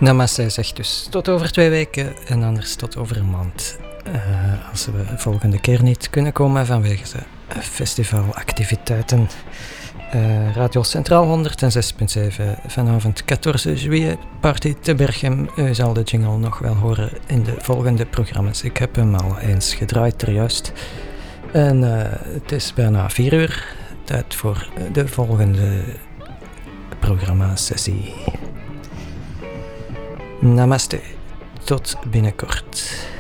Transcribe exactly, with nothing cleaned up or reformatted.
Namaste zegt dus tot over twee weken en anders tot over een maand. Uh, als we de volgende keer niet kunnen komen vanwege de festivalactiviteiten. Uh, Radio Centraal honderdzes punt zeven, vanavond veertien juillet, party te Berchem. U zal de jingle nog wel horen in de volgende programma's. Ik heb hem al eens gedraaid er juist. En uh, het is bijna vier uur. Tijd voor de volgende programma-sessie. Namaste. Tot binnenkort.